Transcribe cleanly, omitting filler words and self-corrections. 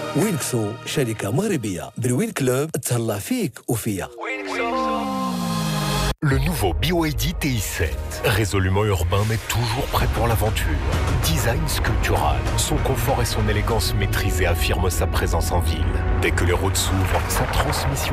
وينكسو شركة مغربية بالوين كلوب تهلا فيك وفيا. Le nouveau BYD TI7, résolument urbain mais toujours prêt pour l'aventure. Design sculptural, son confort et son élégance maîtrisée affirment sa présence en ville. Dès que les routes s'ouvrent, sa transmission